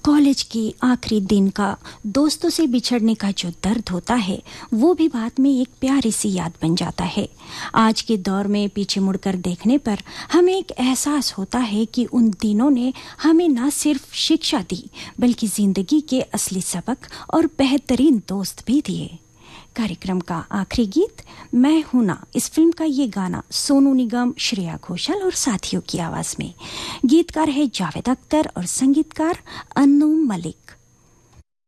College के आखिरी दिन का दोस्तों से बिछड़ने का जो दर्द होता है वो भी बाद में एक प्यारी सी याद बन जाता है। आज के दौर में पीछे मुड़कर देखने पर हमें एक एहसास होता है कि उन दिनों ने हमें न सिर्फ शिक्षा दी बल्कि जिंदगी के असली सबक और बेहतरीन दोस्त भी दिए। कार्यक्रम का आखिरी गीत मैं हूं ना, इस फिल्म का ये गाना सोनू निगम, श्रेया घोषाल और साथियों की आवाज में। गीतकार है जावेद अख्तर और संगीतकार अन्नू मलिक।